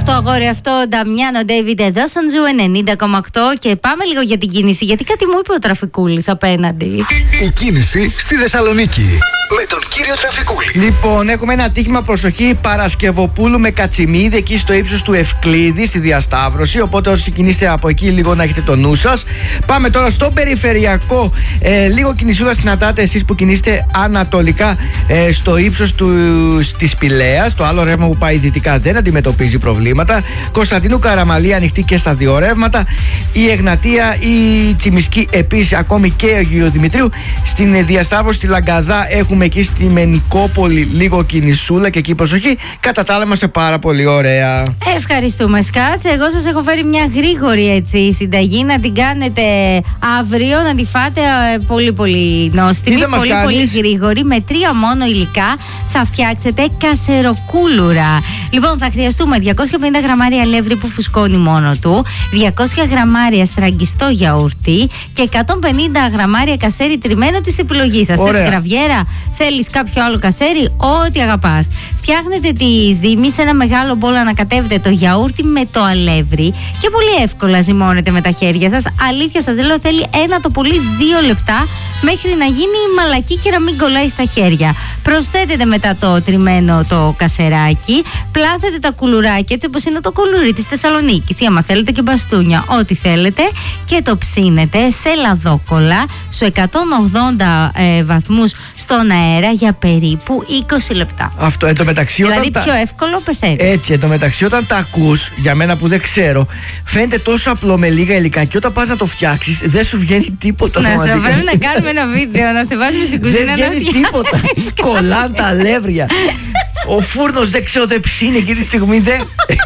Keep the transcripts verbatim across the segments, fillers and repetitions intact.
Αυτό αγόρι αυτό, Νταμιάνο Ντέιβιντ εδώ στον Ζου ενενήντα κόμμα οκτώ. Και πάμε λίγο για την κίνηση, γιατί κάτι μου είπε ο Τραφικούλης απέναντι. Η κίνηση στη Θεσσαλονίκη με τον κύριο Τραφικούλη. Λοιπόν, έχουμε ένα ατύχημα, προσοχή, Παρασκευοπούλου με Κατσιμίδη, εκεί στο ύψος του Ευκλήδη, στη διασταύρωση. Οπότε όσοι κινείστε από εκεί, λίγο να έχετε το νου σας. Πάμε τώρα στο περιφερειακό. Ε, λίγο κινησούλα συναντάτε εσείς που κινείστε ανατολικά ε, στο ύψος της Πηλαίας. Το άλλο ρεύμα που πάει δυτικά δεν αντιμετωπίζει προβλήματα. Κωνσταντίνου Καραμαλή ανοιχτή και στα δύο ρεύματα. Η Εγνατία, η Τσιμισκή επίσης, ακόμη και ο Γεωδημητρίου. Στην διασταύρωση στη Λαγκαδά έχουμε εκεί στη Μενικόπολη λίγο κινησούλα και εκεί προσοχή. Κατά τα άλλα είμαστε πάρα πολύ ωραία. Ευχαριστούμε, Σκάτς. Εγώ σας έχω φέρει μια γρήγορη έτσι συνταγή να την κάνετε αύριο, να τη φάτε ε, πολύ πολύ νόστιμη, πολύ κάνεις? πολύ γρήγορη. Με τρία μόνο υλικά θα φτιάξετε κασεροκούλουρα. Λοιπόν, θα χρειαστούμε διακόσια πενήντα γραμμάρια αλεύρι που φουσκώνει μόνο του, διακόσια γραμμάρια στραγγιστό γιαούρτι και εκατόν πενήντα γραμμάρια κασέρι τριμμένο της επιλογής σας. Θες γραβιέρα, θέλεις κάποιο άλλο κασέρι, ό,τι αγαπάς. Φτιάχνετε τη ζύμη σε ένα μεγάλο μπολ, ανακατεύετε το γιαούρτι με το αλεύρι και πολύ εύκολα ζυμώνετε με τα χέρια σας. Αλήθεια σας λέω, θέλει ένα το πολύ δύο λεπτά μέχρι να γίνει μαλακή και να μην κολλάει στα χέρια. Προσθέτετε μετά το τριμμένο το κασεράκι, πλάθετε τα κουλουράκια έτσι όπως είναι το κουλούρι της Θεσσαλονίκης ή άμα θέλετε και μπαστούνια, ό,τι θέλετε, και το ψήνετε σε λαδόκολλα στους εκατόν ογδόντα ε, βαθμούς στον αέρα για περίπου είκοσι λεπτά. Αυτό εν τω μεταξύ, δηλαδή όταν πιο τα... εύκολο πεθαίνεις. Έτσι, εν τω μεταξύ, όταν τα ακούς, για μένα που δεν ξέρω, φαίνεται τόσο απλό με λίγα υλικά και όταν πας να το φτιάξεις, δεν σου βγαίνει τίποτα. Να σε πρέπει να κάνουμε ένα βίντεο, να σε βάζουμε στην κουζίνα. Δεν βγαίνει τίποτα. Κολλάν τα αλεύρια. Ο φούρνος δεν ξέρω, δεν ψήνει εκείνη τη στιγμή, δεν.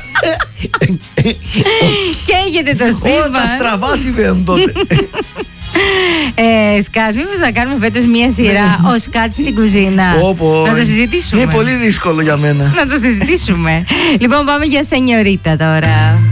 Καίγεται το σύμπαν. Όλα τα στραβά συμβαίνουν τότε. Ε, Σκάτς, μήπως να κάνουμε φέτος μία σειρά ο Σκάτς στην κουζίνα. Όπο, να το συζητήσουμε. Είναι πολύ δύσκολο για μένα. Να το συζητήσουμε. Λοιπόν, πάμε για σενιωρίτα τώρα.